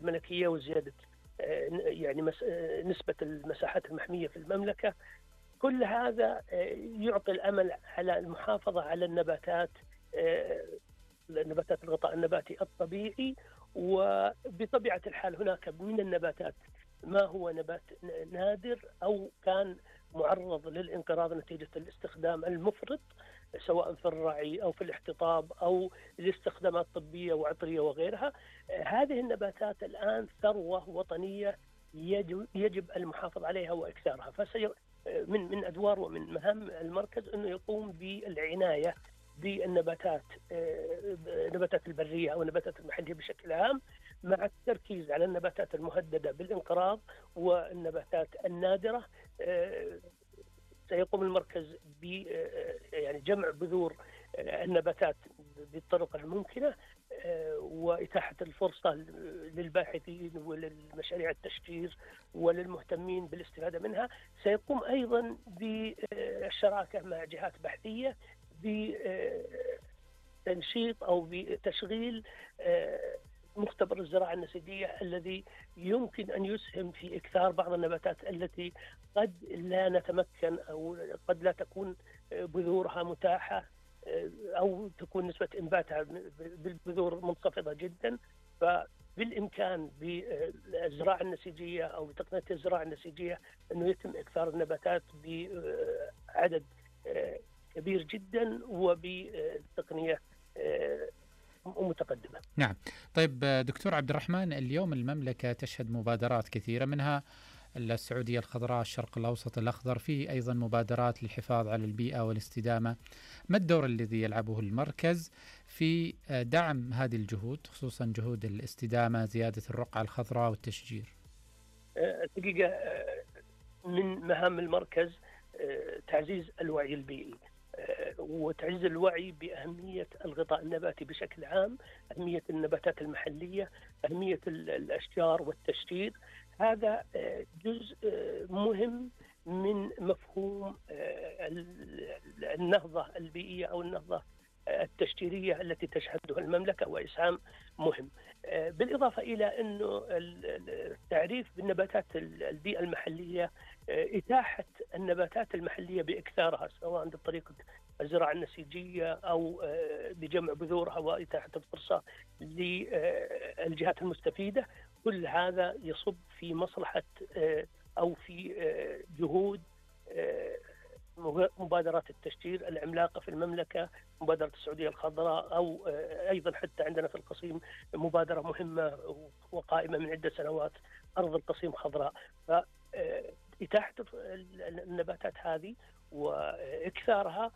الملكية وزيادة يعني نسبة المساحات المحمية في المملكة. كل هذا يعطي الأمل على المحافظة على النباتات، الغطاء النباتي الطبيعي. وبطبيعة الحال هناك من النباتات ما هو نبات نادر أو كان معرض للانقراض نتيجة الاستخدام المفرط سواء في الرعي أو في الاحتطاب أو الاستخدامات الطبية وعطرية وغيرها. هذه النباتات الآن ثروة وطنية يجب المحافظة عليها وإكثارها. من أدوار ومن مهام المركز أنه يقوم بالعناية بالنباتات، نباتات البرية أو النباتات المحلية بشكل عام، مع التركيز على النباتات المهددة بالانقراض والنباتات النادرة. سيقوم المركز ب يعني جمع بذور النباتات بالطرق الممكنة، وإتاحة الفرصة للباحثين وللمشاريع التشجير وللمهتمين بالاستفادة منها. سيقوم أيضا بالشراكة مع جهات بحثية بتنشيط أو بتشغيل مختبر الزراعة النسيجية الذي يمكن أن يسهم في إكثار بعض النباتات التي قد لا نتمكن أو قد لا تكون بذورها متاحة أو تكون نسبة إنباتها بالبذور منخفضة جدا. فبالإمكان بالزراعة النسيجية أو بتقنية الزراعة النسيجية أنه يتم إكثار النباتات بعدد كبير جدا وبتقنية متقدمة. نعم. طيب دكتور عبد الرحمن، اليوم المملكة تشهد مبادرات كثيرة، منها السعودية الخضراء، الشرق الأوسط الأخضر، في أيضا مبادرات للحفاظ على البيئة والاستدامة. ما الدور الذي يلعبه المركز في دعم هذه الجهود، خصوصا جهود الاستدامة، زيادة الرقعة الخضراء والتشجير؟ الحقيقة من مهام المركز تعزيز الوعي البيئي وتعزيز الوعي بأهمية الغطاء النباتي بشكل عام، أهمية النباتات المحلية، أهمية الأشجار والتشجير. هذا جزء مهم من مفهوم النهضة البيئية أو النهضة التشجيرية التي تشهدها المملكة، وإسهام مهم. بالإضافة إلى أنه التعريف بالنباتات البيئة المحلية، إتاحة النباتات المحلية بإكثارها سواء بطريقة الزراعة النسيجية أو بجمع بذورها وإتاحة الفرصة للجهات المستفيدة، كل هذا يصب في مصلحة أو في جهود مبادرات التشجير العملاقة في المملكة، مبادرة السعودية الخضراء، أو أيضا حتى عندنا في القصيم مبادرة مهمة وقائمة من عدة سنوات، أرض القصيم خضراء. فإتاحة النباتات هذه وإكثارها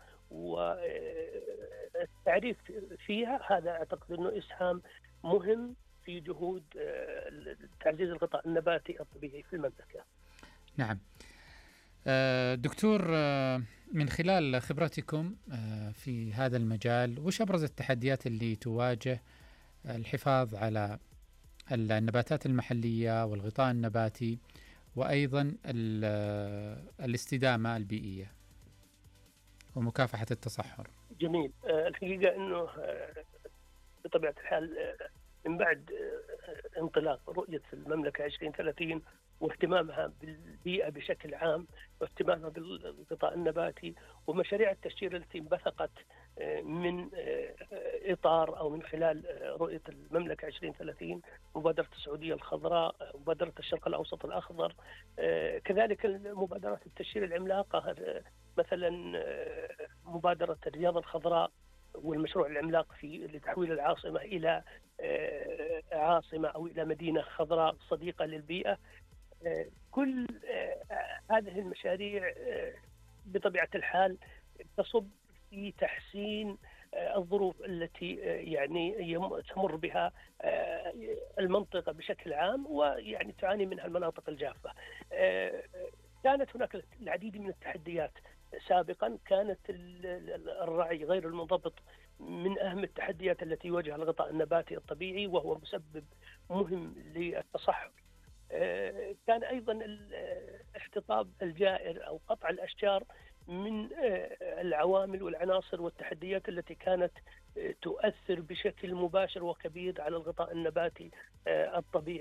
والتعريف فيها، هذا أعتقد أنه إسهام مهم في جهود تعزيز الغطاء النباتي الطبيعي في المملكة. نعم. دكتور، من خلال خبرتكم في هذا المجال، وش أبرز التحديات اللي تواجه الحفاظ على النباتات المحلية والغطاء النباتي وأيضا الاستدامة البيئية ومكافحة التصحر؟ جميل. الحقيقة أنه بطبيعة الحال من بعد انطلاق رؤية المملكة 2030 واهتمامها بالبيئة بشكل عام واهتمامها بالغطاء النباتي ومشاريع التشجير التي انبثقت من إطار أو من خلال رؤية المملكة 2030، مبادرة السعودية الخضراء، مبادرة الشرق الأوسط الأخضر، كذلك مبادرات التشجير العملاقة، مثلا مبادرة الرياض الخضراء والمشروع العملاق لتحويل العاصمة إلى عاصمة أو إلى مدينة خضراء صديقة للبيئة. كل هذه المشاريع بطبيعة الحال تصب في تحسين الظروف التي يعني تمر بها المنطقة بشكل عام، ويعني تعاني منها المناطق الجافة. كانت هناك العديد من التحديات سابقا، كانت الرعي غير المنضبط من أهم التحديات التي يواجهها الغطاء النباتي الطبيعي، وهو مسبب مهم للتصحر. كان أيضا الاحتطاب الجائر أو قطع الأشجار من العوامل والعناصر والتحديات التي كانت تؤثر بشكل مباشر وكبير على الغطاء النباتي الطبيعي.